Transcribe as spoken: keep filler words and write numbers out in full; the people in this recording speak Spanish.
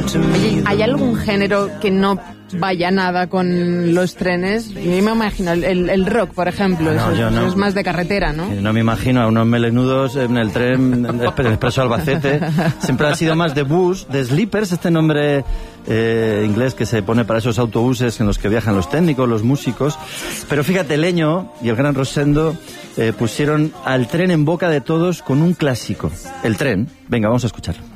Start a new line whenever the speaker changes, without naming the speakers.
Oye, ¿hay algún género que no vaya nada con los trenes? Yo me imagino el, el, el rock, por ejemplo,
no,
eso,
no.
eso es más de carretera, ¿no?
No me imagino a unos melenudos en el tren el Expreso Albacete. Siempre ha sido más de bus, de sleepers, este nombre eh, inglés que se pone para esos autobuses en los que viajan los técnicos, los músicos. Pero fíjate, Leño y el gran Rosendo eh, pusieron al tren en boca de todos con un clásico. El tren. Venga, vamos a escucharlo.